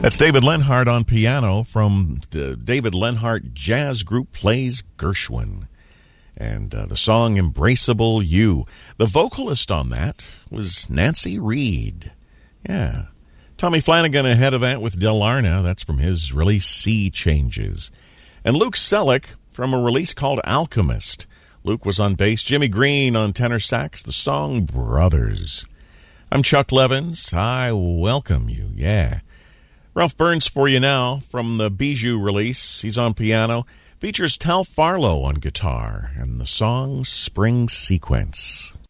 That's David Lenhart on piano from the David Lenhart Jazz Group Plays Gershwin. And the song Embraceable You. The vocalist on that was Nancy Reed. Yeah. Tommy Flanagan ahead of that with Del Arna. That's from his release Sea Changes. And Luke Selleck from a release called Alchemist. Luke was on bass, Jimmy Green on tenor sax, the song Brothers. I'm Chuck Levins. I welcome you. Yeah. Ralph Burns for you now from the Bijou release. He's on piano. Features Tal Farlow on guitar and the song Spring Sequence.